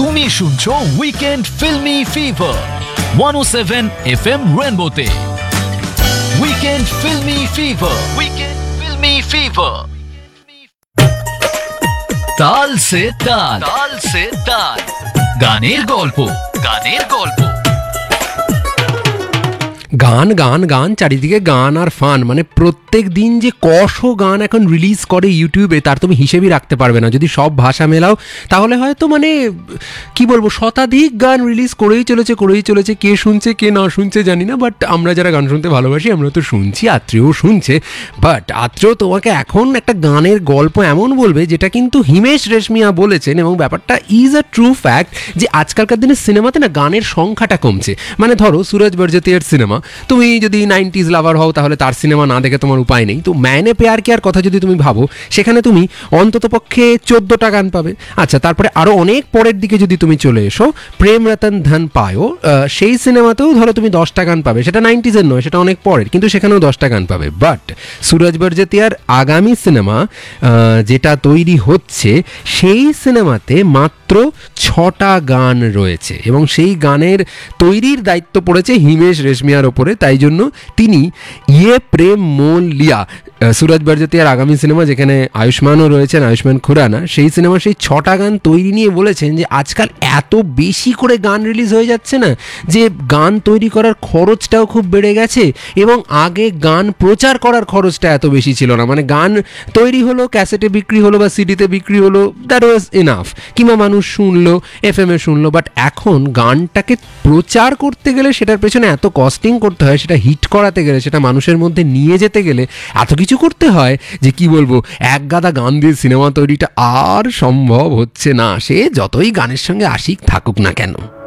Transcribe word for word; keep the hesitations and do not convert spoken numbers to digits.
তুমি শুনছো weekend filmi fever one oh seven F M রেনবোতে। Weekend filmi fever, weekend filmi fever. তাল সে তাল, তাল সে তাল, গানের গল্প, গানের গল্প। গান গান গান চারিদিকে গান আর ফান, মানে প্রত্যেক দিন যে কশো গান এখন রিলিজ করে ইউটিউবে তার তুমি হিসেবই রাখতে পারবে না। যদি সব ভাষা মেলাও তাহলে হয়তো মানে কি বলবো শতাধিক গান রিলিজ করেই চলেছে করেই চলেছে কে শুনছে কে না শুনছে জানি না, বাট আমরা যারা গান শুনতে ভালোবাসি আমরা তো শুনছি, আত্রেও শুনছে। বাট আত্রেও তোমাকে এখন একটা গানের গল্প এমন বলবে যেটা কিন্তু হিমেশ রেশমিয়া বলেছেন, এবং ব্যাপারটা ইজ আ ট্রু ফ্যাক্ট যে আজকালকার দিনে সিনেমাতে না গানের সংখ্যাটা কমছে। মানে ধরো সুরজ বরজতিয়ার সিনেমা, তুমি যদি নাইনটিজ লাভার হও তাহলে তার সিনেমা না দেখে তোমার উপায় নেই। তো ম্যানে পেয়ার কেয়ার কথা যদি তুমি ভাবো সেখানে তুমি অন্তত পক্ষে চোদ্দোটা গান পাবে। আচ্ছা, তারপরে আরও অনেক পরের দিকে যদি তুমি চলে এসো, প্রেম রতন ধন পায়ো, সেই সিনেমাতেও ধরো তুমি দশটা গান পাবে, সেটা নাইনটিজের নয়, সেটা অনেক পরের, কিন্তু সেখানেও দশটা গান পাবে। বাট সুরজ বরজতিয়ার আগামী সিনেমা যেটা তৈরি হচ্ছে সেই সিনেমাতে মাত্র ছটা গান রয়েছে, এবং সেই গানের তৈরির দায়িত্ব পড়েছে হিমেশ রেশমিয়ার ওপরে। তাই জন্য তিনি ইয়ে প্রেম মোল লিয়া, সুরজ বরজতিয়ার আগামী সিনেমা যেখানে আয়ুষ্মানও রয়েছেন, আয়ুষ্মান খুরানা, সেই সিনেমা সেই ছটা গান তৈরি নিয়ে বলেছেন যে আজকাল এত বেশি করে গান রিলিজ হয়ে যাচ্ছে না, যে গান তৈরি করার খরচটাও খুব বেড়ে গেছে, এবং আগে গান প্রচার করার খরচটা এত বেশি ছিল না। মানে গান তৈরি হলো, ক্যাসেটে বিক্রি হলো বা সিডিতে বিক্রি হলো, দ্যাট ওয়াজ এনাফ, কিংবা মানুষ শুনলো, এফ এম এ শুনলো। বাট এখন গানটাকে প্রচার করতে গেলে সেটার পেছনে এত কস্টিং করতে হয়, সেটা হিট করাতে গেলে, সেটা মানুষের মধ্যে নিয়ে যেতে গেলে এত কিছু করতে হয় যে কি বলবো, এক গাদা গান দিয়ে সিনেমা তৈরিটা আর সম্ভব হচ্ছে না, সে যতই গানের সঙ্গে আশিক থাকুক না কেন।